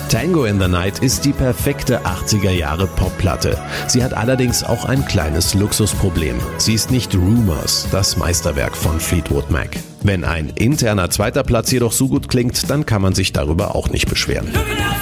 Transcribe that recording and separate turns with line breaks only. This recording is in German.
Tango in the Night ist die perfekte 80er-Jahre-Popplatte. Sie hat allerdings auch ein kleines Luxusproblem. Sie ist nicht Rumours, das Meisterwerk von Fleetwood Mac. Wenn ein interner zweiter Platz jedoch so gut klingt, dann kann man sich darüber auch nicht beschweren.